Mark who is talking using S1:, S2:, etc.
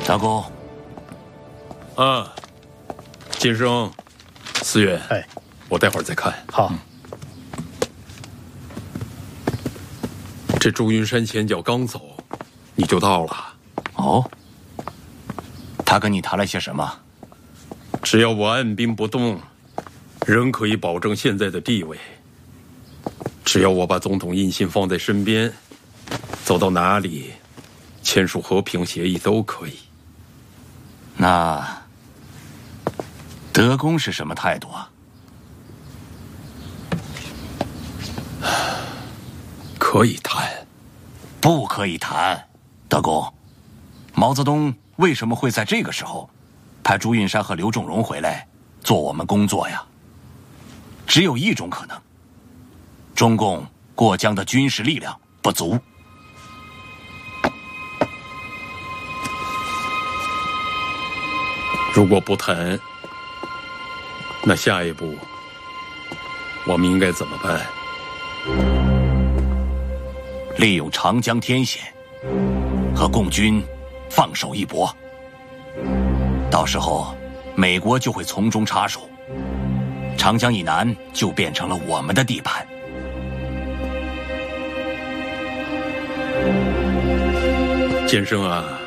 S1: 大公。
S2: 啊，金生，思远，
S3: 哎，
S2: 我待会儿再看。
S3: 好。
S2: 这朱云山前脚刚走，你就到了。
S1: 哦，他跟你谈了些什么？
S2: 只要我按兵不动，仍可以保证现在的地位。只要我把总统印信放在身边，走到哪里，签署和平协议都可以。
S1: 那德公是什么态度啊？
S2: 可以谈，
S1: 不可以谈。德公，毛泽东为什么会在这个时候派朱运山和刘仲荣回来做我们工作呀？只有一种可能，中共过江的军事力量不足。
S2: 如果不谈，那下一步我们应该怎么办？
S1: 利用长江天险和共军放手一搏，到时候美国就会从中插手，长江以南就变成了我们的地盘。
S2: 先生啊，